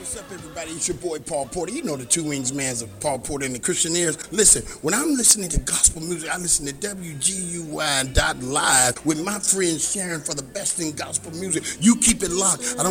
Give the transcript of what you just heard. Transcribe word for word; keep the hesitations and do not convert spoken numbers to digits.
What's up, everybody? It's your boy Paul Porter. You know the Two Wings Mans of Paul Porter and the Christianeers. Listen, when I'm listening to gospel music, I listen to W G U Y dot live with my friend Sharon for the best in gospel music. You keep it locked. I don't